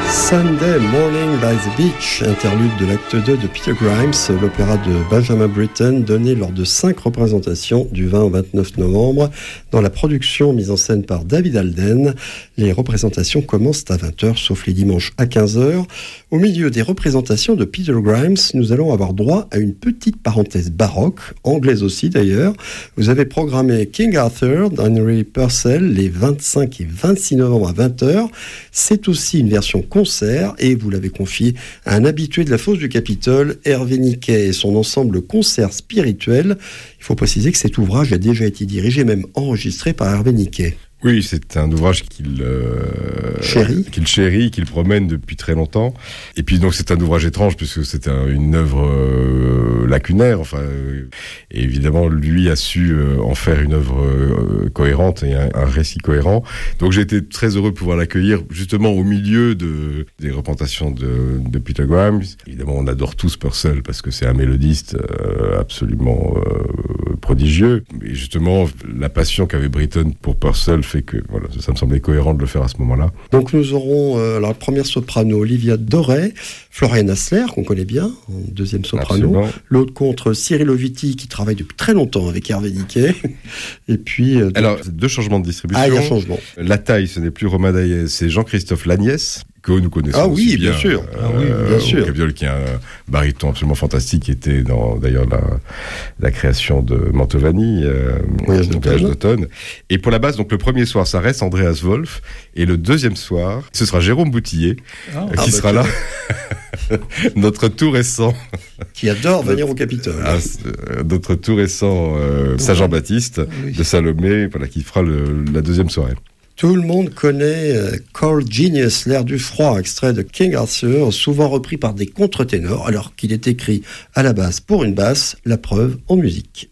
Sunday Morning by the Beach, interlude de l'acte 2 de Peter Grimes, l'opéra de Benjamin Britten, donné lors de 5 représentations du 20 au 29 novembre dans la production mise en scène par David Alden. Les représentations commencent à 20h, sauf les dimanches à 15h. Au milieu des représentations de Peter Grimes, nous allons avoir droit à une petite parenthèse baroque, anglaise aussi d'ailleurs. Vous avez programmé King Arthur d'Henry Purcell les 25 et 26 novembre à 20h. C'est aussi une version concert et vous l'avez confié à un habitué de la fosse du Capitole, Hervé Niquet et son ensemble concert spirituel. Il faut préciser que cet ouvrage a déjà été dirigé, même enregistré par Hervé Niquet. Oui, c'est un ouvrage qu'il chérit, qu'il promène depuis très longtemps. Et puis donc c'est un ouvrage étrange puisque c'est une œuvre lacunaire. Et évidemment lui a su en faire une œuvre cohérente et un récit cohérent. Donc j'ai été très heureux de pouvoir l'accueillir justement au milieu des représentations de Peter Grimes. Évidemment, on adore tous Purcell parce que c'est un mélodiste absolument prodigieux. Et justement, la passion qu'avait Britten pour Purcell fait que voilà, ça me semblait cohérent de le faire à ce moment-là. Donc nous aurons la première soprano Olivia Doré, Florian Hassler, qu'on connaît bien, en deuxième soprano. Absolument. L'autre contre Cyril Oviti, qui travaille depuis très longtemps avec Hervé Niquet. Et puis... Alors, 2 changements de distribution. Il y a un changement. La taille, ce n'est plus Romain Daillès, c'est Jean-Christophe Lagnès, que nous connaissons aussi bien. Bien sûr. Au Cabiole, qui est un baryton absolument fantastique, qui était dans d'ailleurs la création de Mantovani, Voyage d'automne. Et pour la basse, donc le premier soir, ça reste Andreas Wolf, et le deuxième soir, ce sera Jérôme Boutillier, qui sera là. Notre tout récent. Qui adore venir au Capitole. Notre tout récent Saint Jean-Baptiste de Salomé, qui fera la deuxième soirée. Tout le monde connaît Cold Genius, l'air du froid, extrait de King Arthur, souvent repris par des contre-ténors, alors qu'il est écrit à la base pour une basse, la preuve en musique.